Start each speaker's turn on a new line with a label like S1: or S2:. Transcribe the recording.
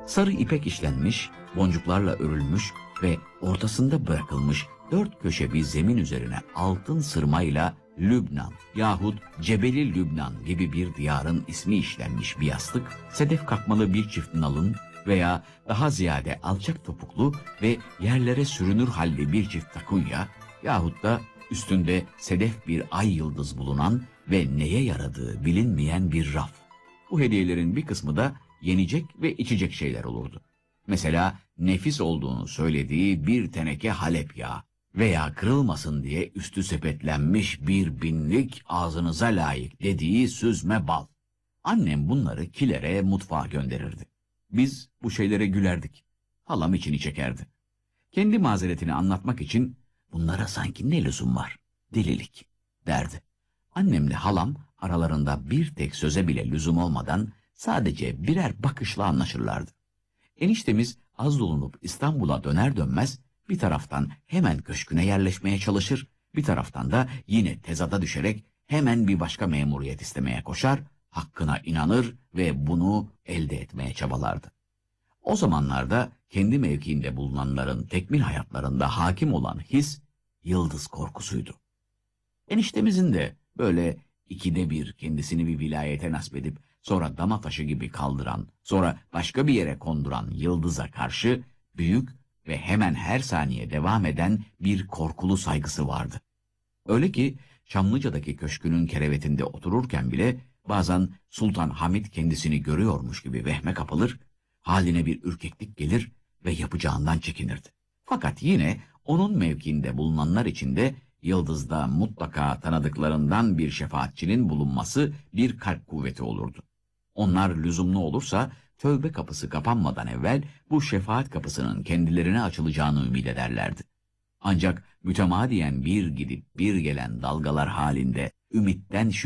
S1: Sarı ipek işlenmiş, boncuklarla örülmüş ve ortasında bırakılmış dört köşe bir zemin üzerine altın sırmayla Lübnan yahut Cebeli Lübnan gibi bir diyarın ismi işlenmiş bir yastık, sedef kakmalı bir çift nalın veya daha ziyade alçak topuklu ve yerlere sürünür halde bir çift takunya yahut da üstünde sedef bir ay yıldız bulunan ve neye yaradığı bilinmeyen bir raf. Bu hediyelerin bir kısmı da yenecek ve içecek şeyler olurdu. Mesela nefis olduğunu söylediği bir teneke Halep yağı veya kırılmasın diye üstü sepetlenmiş bir binlik ağzınıza layık dediği süzme bal. Annem bunları kilere, mutfağa gönderirdi. Biz bu şeylere gülerdik. Halam içini çekerdi. Kendi mazeretini anlatmak için bunlara sanki ne lüzum var, delilik derdi. Annemle halam aralarında bir tek söze bile lüzum olmadan sadece birer bakışla anlaşırlardı. Eniştemiz az dolunup İstanbul'a döner dönmez bir taraftan hemen köşküne yerleşmeye çalışır, bir taraftan da yine tezada düşerek hemen bir başka memuriyet istemeye koşar, hakkına inanır ve bunu elde etmeye çabalardı. O zamanlarda kendi mevkiinde bulunanların tekmil hayatlarında hakim olan his, yıldız korkusuydu. Eniştemizin de böyle ikide bir kendisini bir vilayete nasbedip sonra dama taşı gibi kaldıran, sonra başka bir yere konduran yıldıza karşı büyük ve hemen her saniye devam eden bir korkulu saygısı vardı. Öyle ki Çamlıca'daki köşkünün kerevetinde otururken bile bazen Sultan Hamid kendisini görüyormuş gibi vehme kapılır, haline bir ürkeklik gelir ve yapacağından çekinirdi. Fakat yine onun mevkiinde bulunanlar içinde yıldızda mutlaka tanıdıklarından bir şefaatçinin bulunması bir kalp kuvveti olurdu. Onlar lüzumlu olursa tövbe kapısı kapanmadan evvel bu şefaat kapısının kendilerine açılacağını ümit ederlerdi. Ancak mütemadiyen bir gidip bir gelen dalgalar halinde ümitten